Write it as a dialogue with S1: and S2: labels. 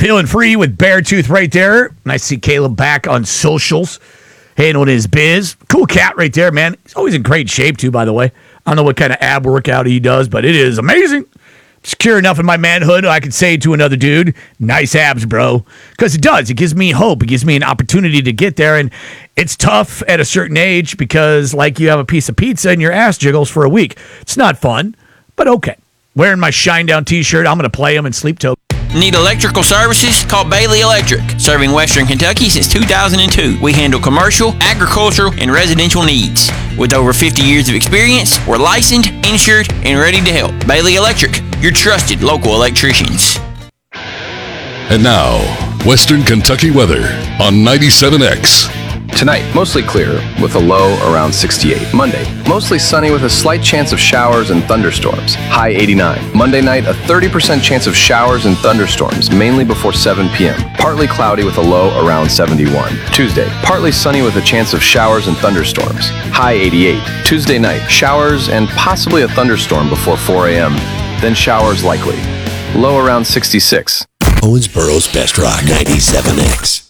S1: Feeling free with Beartooth right there. Nice to see Caleb back on socials, handling his biz. Cool cat right there, man. He's always in great shape, too, by the way. I don't know what kind of ab workout he does, but it is amazing. Secure enough in my manhood, I could say to another dude, nice abs, bro. Because it does. It gives me hope. It gives me an opportunity to get there. And it's tough at a certain age because, like, you have a piece of pizza and your ass jiggles for a week. It's not fun, but okay. Wearing my Shinedown t-shirt, I'm going to play him and sleep till.
S2: Need electrical services? Call Bailey Electric. Serving Western Kentucky since 2002. We handle commercial, agricultural, and residential needs. With over 50 years of experience, we're licensed, insured, and ready to help. Bailey Electric, your trusted local electricians.
S3: And now, Western Kentucky weather on 97X.
S4: Tonight, mostly clear with a low around 68. Monday, mostly sunny with a slight chance of showers and thunderstorms. High 89. Monday night, a 30% chance of showers and thunderstorms, mainly before 7 p.m. Partly cloudy with a low around 71. Tuesday, partly sunny with a chance of showers and thunderstorms. High 88. Tuesday night, showers and possibly a thunderstorm before 4 a.m. Then showers likely. Low around 66.
S5: Owensboro's Best Rock 97X.